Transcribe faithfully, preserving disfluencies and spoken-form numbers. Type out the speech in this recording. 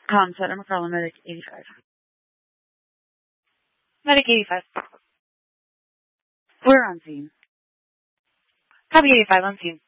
Um, Sutter McCullough, Medic eighty-five. Medic eighty-five. We're on scene. Copy eighty-five, on scene.